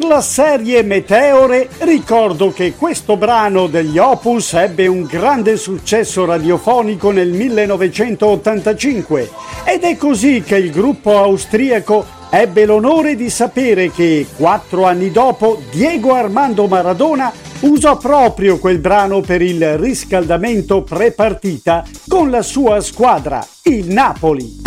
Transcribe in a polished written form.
Per la serie Meteore ricordo che questo brano degli Opus ebbe un grande successo radiofonico nel 1985 ed è così che il gruppo austriaco ebbe l'onore di sapere che 4 anni dopo Diego Armando Maradona usò proprio quel brano per il riscaldamento pre-partita con la sua squadra, il Napoli.